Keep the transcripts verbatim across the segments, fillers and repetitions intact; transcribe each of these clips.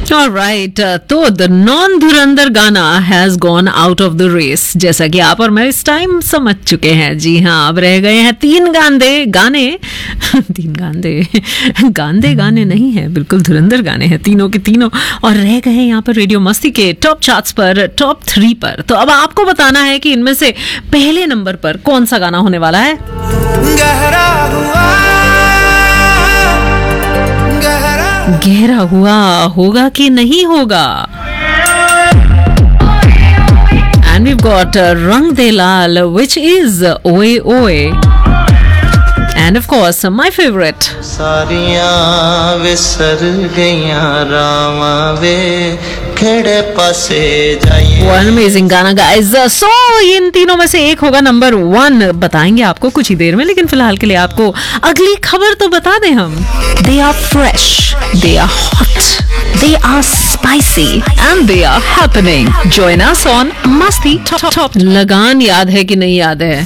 Alright, तो the non धुरंधर गाना has gone out of the race, जैसा कि आप और मैं इस टाइम समझ चुके हैं। जी हाँ, अब रह गए हैं तीन गांधे गाने तीन गांधे गांधे गाने नहीं है, बिल्कुल धुरंधर गाने हैं तीनों के तीनों, और रह गए हैं यहाँ पर रेडियो मस्ती के टॉप चार्ट्स पर, टॉप थ्री पर। तो अब आपको बताना है कि इनमें से पहले नंबर पर कौन सा गाना होने वाला है। गहरा हुआ गहरा हुआ होगा कि नहीं होगा। And we've got uh, Rang De Lal, which is Oe Oe. And of course, uh, my favorite. सारियां विसर गईयां रावां वे खेड़े पासे जाइए। One amazing गाना guys. So इन तीनों में से एक होगा नंबर वन, बताएंगे आपको कुछ ही देर में, लेकिन फिलहाल के लिए आपको अगली खबर तो बता दें हम। They are fresh, they are hot, they are spicy and they are happening. Join us on Masti Top Top. लगान याद है कि नहीं याद है?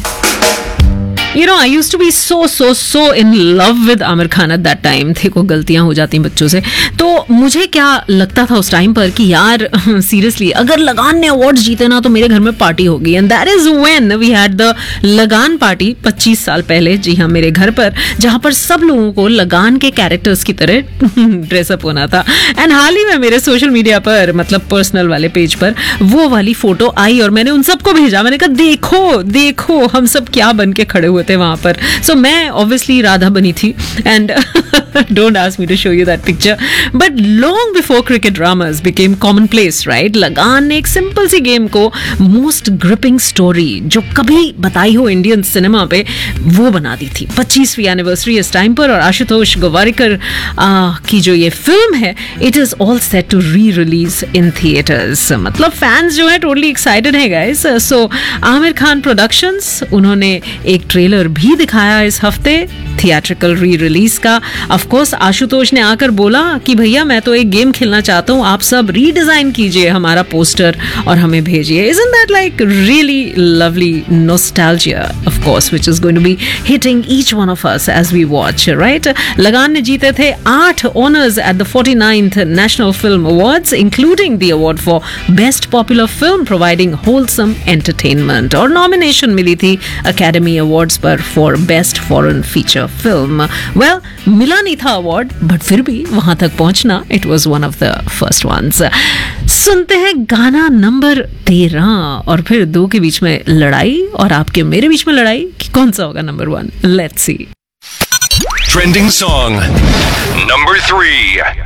You know, I used to be so, so, so in love with Aamir Khan at that time. देखो गलतियां हो जाती हैं बच्चों से, तो मुझे क्या लगता था उस टाइम पर कि यार सीरियसली अगर लगान ने अवार्ड जीते ना तो मेरे घर में पार्टी होगी। And that is when we had the लगान पार्टी पच्चीस साल पहले, जी हाँ, मेरे घर पर, जहां पर सब लोगों को लगान के कैरेक्टर्स की तरह ड्रेसअप होना था। एंड हाल ही में मेरे सोशल मीडिया पर, मतलब पर्सनल वाले पेज पर, वो वाली फोटो आई और मैंने उन सबको भेजा। मैंने कहा देखो देखो हम सब क्या बन के खड़े हुए थे वहां पर। सो so, मैं ऑब्वियसली राधा बनी थी and don't ask me to show you that picture, but long before cricket dramas became common place, right, लगान ने एक सिंपल सी गेम को मोस्ट ग्रिपिंग स्टोरी जो कभी बताई हो इंडियन सिनेमा पे वो बना दी थी। पच्चीसवीं एनिवर्सरी इस टाइम पर, और आशुतोष गोवारिकर की जो ये फिल्म है, it is all set to re release in theatres. मतलब फैंस जो है टोटली एक्साइटेड है गाइस। सो आमिर खान प्रोडक्शंस, उन्होंने एक ट्रेलर भी दिखाया इस हफ्ते थिएट्रिकल री रिलीज का। ऑफ कोर्स आशुतोष ने आकर बोला कि भैया मैं तो एक गेम खेलना चाहता हूँ, आप सब रीडिजाइन कीजिए हमारा पोस्टर और हमें भेजिए। Isn't that like really lovely nostalgia, of course, which is going to be hitting each one of us as we watch, right? लगान ने जीते थे आठ honours at the forty-ninth National Film Awards, including the award for Best Popular Film, providing wholesome entertainment, और nomination मिली थी Academy Awards पर for best foreign feature film. Well, मिला नहीं था अवार्ड, बट फिर भी वहां तक पहुंचना, it was one of the first ones. सुनते हैं गाना नंबर तेरह, और फिर दो के बीच में लड़ाई, और आपके मेरे बीच में लड़ाई कि कौन सा होगा number one. Let's see. Trending song number three.